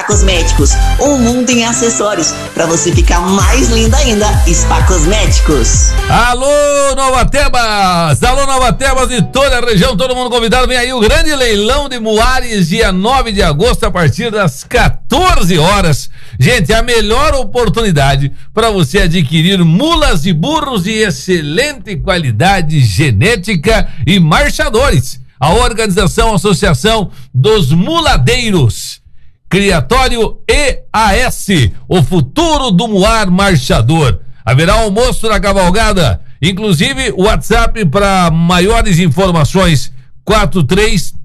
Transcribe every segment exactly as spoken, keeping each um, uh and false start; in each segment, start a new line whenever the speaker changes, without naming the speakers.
Spa Cosméticos, um mundo em acessórios para você ficar mais linda ainda. Spa Cosméticos.
Alô, Nova Tebas! Alô, Nova Tebas de toda a região, todo mundo convidado. Vem aí o grande leilão de Muares, dia nove de agosto, a partir das quatorze horas. Gente, a melhor oportunidade para você adquirir mulas e burros de excelente qualidade genética e marchadores. A organização Associação dos Muladeiros, Criatório E A S, o futuro do muar marchador. Haverá almoço na cavalgada, inclusive o WhatsApp para maiores informações: quatro três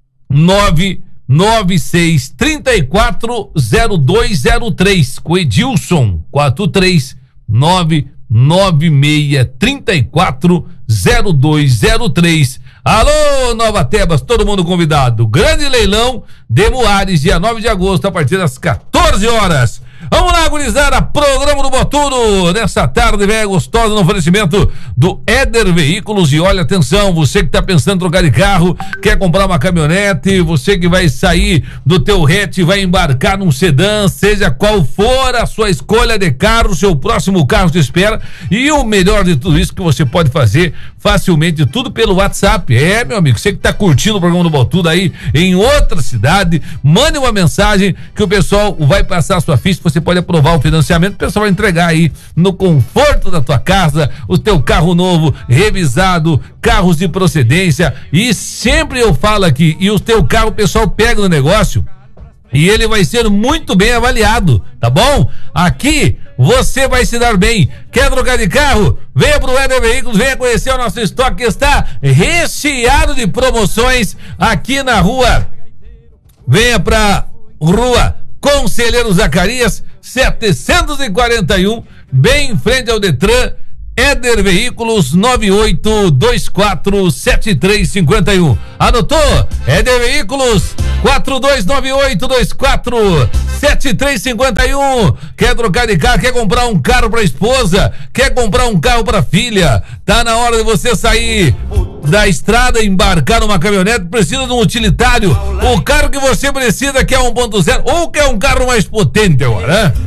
nove nove seis três quatro zero dois zero três, com Edilson. Quatro três nove nove seis três quatro zero dois zero três. Alô, Nova Tebas, todo mundo convidado. Grande leilão de Muares, dia nove de agosto, a partir das quatorze horas. Vamos lá, gurizada, programa do Botuno, nessa tarde velha gostosa, no oferecimento do Éder Veículos. E olha, atenção, você que tá pensando em trocar de carro, quer comprar uma caminhonete, você que vai sair do teu hatch, vai embarcar num sedã, seja qual for a sua escolha de carro, seu próximo carro te espera. E o melhor de tudo isso, que você pode fazer facilmente tudo pelo WhatsApp. É, meu amigo, você que tá curtindo o programa do Botuno aí em outra cidade, mande uma mensagem que o pessoal vai passar a sua ficha. Você pode aprovar o financiamento, o pessoal vai entregar aí no conforto da tua casa o teu carro novo, revisado, carros de procedência. E sempre eu falo aqui, e o teu carro o pessoal pega no negócio e ele vai ser muito bem avaliado, tá bom? Aqui você vai se dar bem. Quer trocar de carro? Venha pro Éder Veículos, venha conhecer o nosso estoque, que está recheado de promoções aqui na rua. Venha pra rua Conselheiro Zacarias setecentos e quarenta e um, bem em frente ao Detran. Éder Veículos, nove oito dois quatro sete três cinco um. Anotou? Éder Veículos, quatro dois nove oito dois quatro sete três cinco um. Quer trocar de carro? Quer comprar um carro para esposa? Quer comprar um carro para filha? Tá na hora de você sair da estrada e embarcar numa caminhonete. Precisa de um utilitário. O carro que você precisa, quer um ponto zero ou quer um carro mais potente agora, né?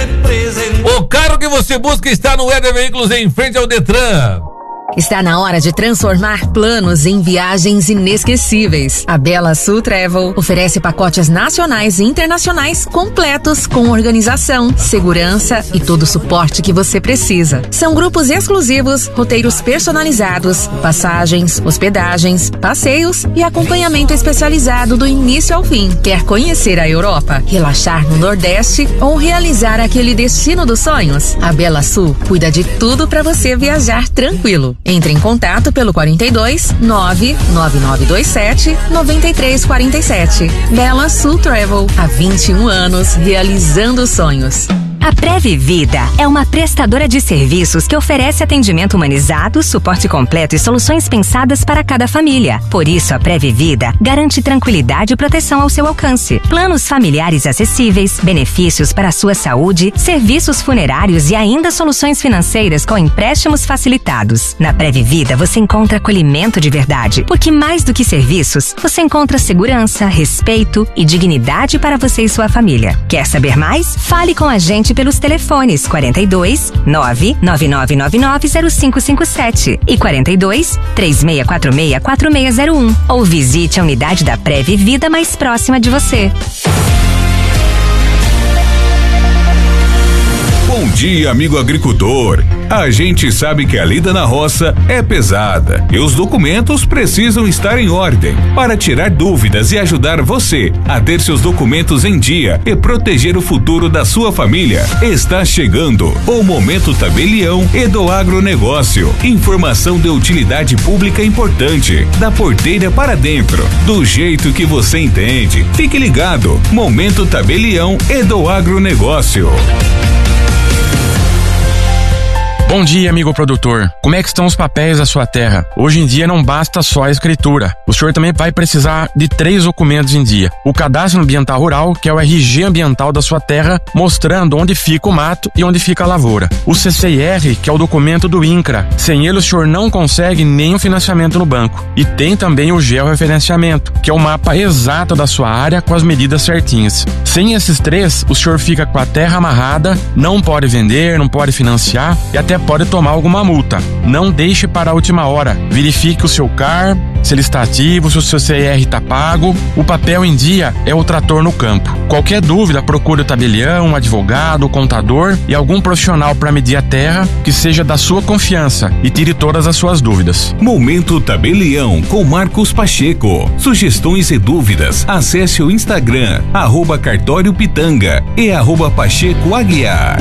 O carro que você busca está no Éder Veículos, em frente ao Detran.
Está na hora de transformar planos em viagens inesquecíveis. A Bela Sul Travel oferece pacotes nacionais e internacionais completos com organização, segurança e todo o suporte que você precisa. São grupos exclusivos, roteiros personalizados, passagens, hospedagens, passeios e acompanhamento especializado do início ao fim. Quer conhecer a Europa, relaxar no Nordeste ou realizar aquele destino dos sonhos? A Bela Sul cuida de tudo para você viajar tranquilo. Entre em contato pelo quarenta e dois, nove nove nove dois sete, nove três quatro sete. Bela Sul Travel, há vinte e um anos realizando sonhos.
A Prev Vida é uma prestadora de serviços que oferece atendimento humanizado, suporte completo e soluções pensadas para cada família. Por isso, a Prev Vida garante tranquilidade e proteção ao seu alcance. Planos familiares acessíveis, benefícios para a sua saúde, serviços funerários e ainda soluções financeiras com empréstimos facilitados. Na Prev Vida, você encontra acolhimento de verdade, porque mais do que serviços, você encontra segurança, respeito e dignidade para você e sua família. Quer saber mais? Fale com a gente pelos telefones quarenta e dois, nove nove nove nove nove zero cinco cinco sete e quarenta e dois, três seis quatro seis quatro seis zero um, ou visite a unidade da Prev Vida mais próxima de você.
Bom dia, amigo agricultor. A gente sabe que a lida na roça é pesada e os documentos precisam estar em ordem. Para tirar dúvidas e ajudar você a ter seus documentos em dia e proteger o futuro da sua família, está chegando o Momento Tabelião e do Agronegócio. Informação de utilidade pública importante, da porteira para dentro, do jeito que você entende. Fique ligado, Momento Tabelião e do Agronegócio.
Bom dia, amigo produtor. Como é que estão os papéis da sua terra? Hoje em dia não basta só a escritura. O senhor também vai precisar de três documentos em dia. O Cadastro Ambiental Rural, que é o R G ambiental da sua terra, mostrando onde fica o mato e onde fica a lavoura. O C C I R, que é o documento do INCRA. Sem ele o senhor não consegue nenhum financiamento no banco. E tem também o georreferenciamento, que é o mapa exato da sua área com as medidas certinhas. Sem esses três, o senhor fica com a terra amarrada, não pode vender, não pode financiar e até pode tomar alguma multa. Não deixe para a última hora. Verifique o seu C A R, se ele está ativo, se o seu C R está pago. O papel em dia é o trator no campo. Qualquer dúvida, procure o tabelião, um advogado, o contador e algum profissional para medir a terra que seja da sua confiança e tire todas as suas dúvidas.
Momento Tabelião com Marcos Pacheco. Sugestões e dúvidas, acesse o Instagram, arroba Cartório Pitanga e arroba Pacheco Aguiar.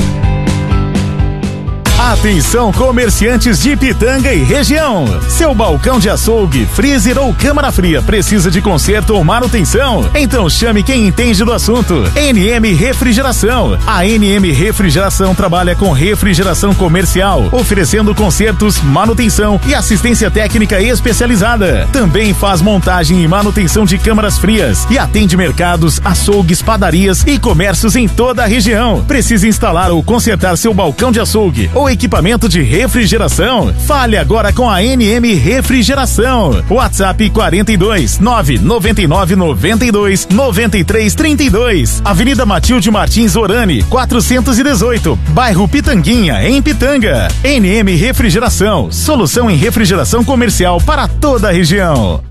Atenção, comerciantes de Pitanga e região. Seu balcão de açougue, freezer ou câmara fria precisa de conserto ou manutenção? Então chame quem entende do assunto. N M Refrigeração. A N M Refrigeração trabalha com refrigeração comercial, oferecendo consertos, manutenção e assistência técnica especializada. Também faz montagem e manutenção de câmaras frias e atende mercados, açougues, padarias e comércios em toda a região. Precisa instalar ou consertar seu balcão de açougue ou equipamento de refrigeração? Fale agora com a N M Refrigeração. WhatsApp quarenta e dois, nove nove nove, noventa e dois, noventa e três, trinta e dois. Avenida Matilde Martins Orani, quatrocentos e dezoito, bairro Pitanguinha, em Pitanga. N M Refrigeração, solução em refrigeração comercial para toda a região.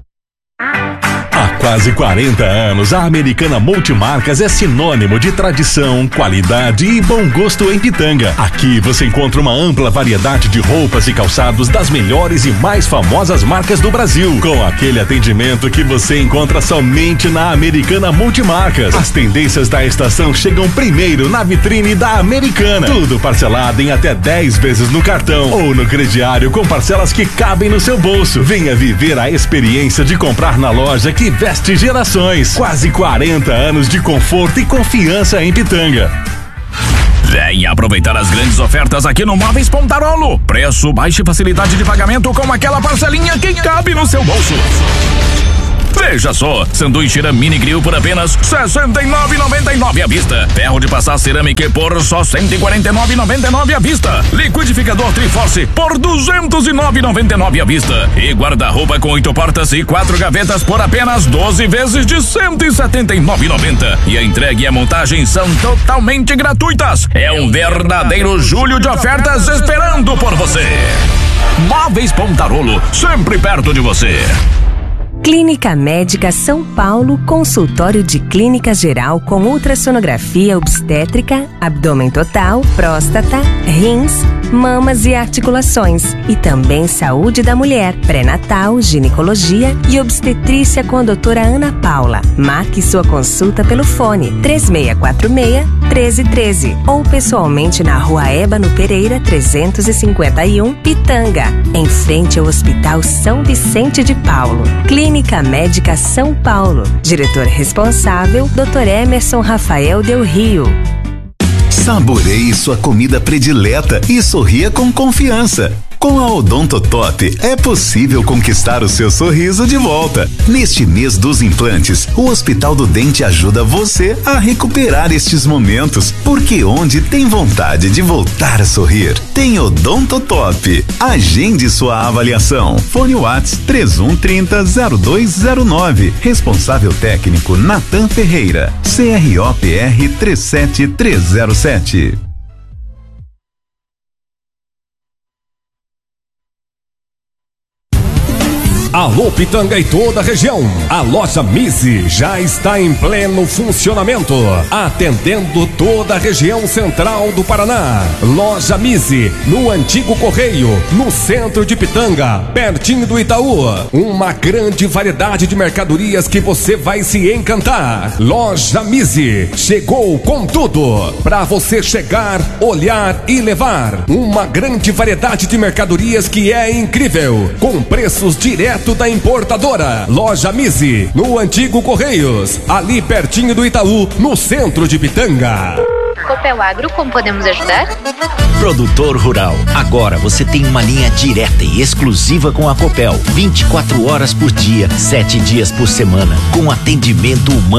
Há quase quarenta anos, a Americana Multimarcas é sinônimo de tradição, qualidade e bom gosto em Pitanga. Aqui você encontra uma ampla variedade de roupas e calçados das melhores e mais famosas marcas do Brasil, com aquele atendimento que você encontra somente na Americana Multimarcas. As tendências da estação chegam primeiro na vitrine da Americana. Tudo parcelado em até dez vezes no cartão ou no crediário com parcelas que cabem no seu bolso. Venha viver a experiência de comprar na loja que veste gerações. Quase quarenta anos de conforto e confiança em Pitanga.
Venha aproveitar as grandes ofertas aqui no Móveis Pontarolo. Preço, baixa e facilidade de pagamento com aquela parcelinha que cabe no seu bolso. Veja só, sanduíche mini grill por apenas sessenta e nove reais e noventa e nove centavos à vista. Ferro de passar cerâmica por só cento e quarenta e nove reais e noventa e nove centavos à vista. Liquidificador Triforce por duzentos e nove reais e noventa e nove centavos à vista. E guarda-roupa com oito portas e quatro gavetas por apenas doze vezes de cento e setenta e nove reais e noventa centavos. E a entrega e a montagem são totalmente gratuitas. É um verdadeiro julho de ofertas esperando por você. Móveis Pontarolo, sempre perto de você.
Clínica Médica São Paulo, consultório de clínica geral com ultrassonografia obstétrica, abdômen total, próstata, rins, mamas e articulações. E também saúde da mulher, pré-natal, ginecologia e obstetrícia com a doutora Ana Paula. Marque sua consulta pelo fone três seis quatro seis, um três um três ou pessoalmente na Rua Ébano Pereira trezentos e cinquenta e um, Pitanga, em frente ao Hospital São Vicente de Paulo. Clínica Médica São Paulo. Diretor responsável, doutor Emerson Rafael Del Rio.
Saboreie sua comida predileta e sorria com confiança. Com a Odontotop é possível conquistar o seu sorriso de volta. Neste mês dos implantes, o Hospital do Dente ajuda você a recuperar estes momentos, porque onde tem vontade de voltar a sorrir, tem Odontotop. Agende sua avaliação. Fone WhatsApp três um três zero, zero dois zero nove. Responsável técnico Natan Ferreira. C R O P R três sete três zero sete.
Alô Pitanga e toda a região. A loja Mizzi já está em pleno funcionamento, atendendo toda a região central do Paraná. Loja Mizzi, no antigo Correio, no centro de Pitanga, pertinho do Itaú. Uma grande variedade de mercadorias que você vai se encantar. Loja Mizzi chegou com tudo para você chegar, olhar e levar. Uma grande variedade de mercadorias que é incrível, com preços diretos da importadora. Loja Mizzi, no antigo Correios, ali pertinho do Itaú, no centro de Pitanga.
Copel Agro, como podemos ajudar?
Produtor rural, agora você tem uma linha direta e exclusiva com a Copel, vinte e quatro horas por dia, sete dias por semana, com atendimento humano